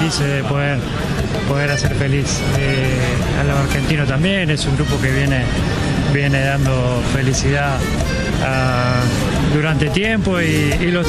felices de poder hacer feliz a los argentinos también. Es un grupo que viene dando felicidad durante tiempo y los